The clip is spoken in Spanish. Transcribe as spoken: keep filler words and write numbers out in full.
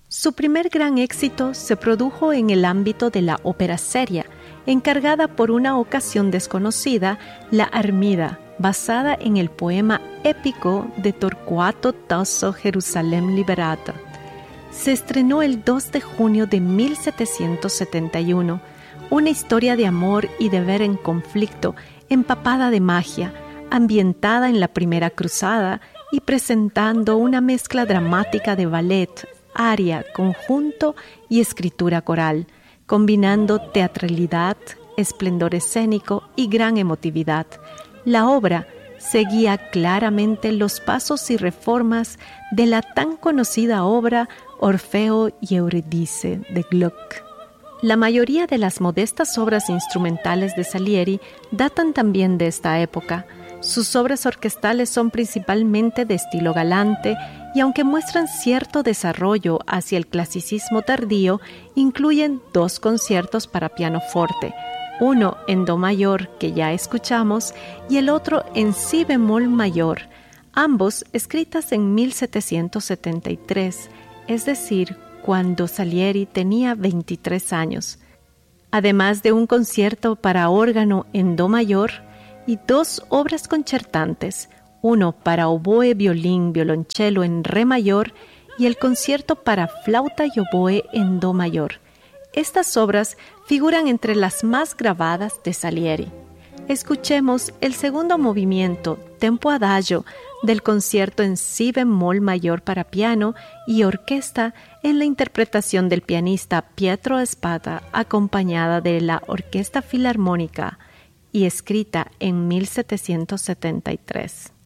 Su primer gran éxito se produjo en el ámbito de la ópera seria, encargada por una ocasión desconocida, la Armida, basada en el poema épico de Torquato Tasso Jerusalem Liberata. Se estrenó el dos de junio de mil setecientos setenta y uno, una historia de amor y deber en conflicto, empapada de magia, ambientada en la Primera Cruzada y presentando una mezcla dramática de ballet, aria, conjunto y escritura coral, combinando teatralidad, esplendor escénico y gran emotividad. La obra seguía claramente los pasos y reformas de la tan conocida obra Orfeo y Eurídice de Gluck. La mayoría de las modestas obras instrumentales de Salieri datan también de esta época. Sus obras orquestales son principalmente de estilo galante y aunque muestran cierto desarrollo hacia el clasicismo tardío, incluyen dos conciertos para pianoforte, uno en do mayor que ya escuchamos y el otro en si bemol mayor, ambos escritas en mil setecientos setenta y tres, es decir, cuando Salieri tenía veintitrés años, además de un concierto para órgano en do mayor y dos obras concertantes, uno para oboe, violín, violonchelo en re mayor y el concierto para flauta y oboe en do mayor. Estas obras figuran entre las más grabadas de Salieri. Escuchemos el segundo movimiento, tempo adagio, del concierto en si bemol mayor para piano y orquesta en la interpretación del pianista Pietro Spada, acompañada de la Orquesta Filarmónica y escrita en mil setecientos setenta y tres.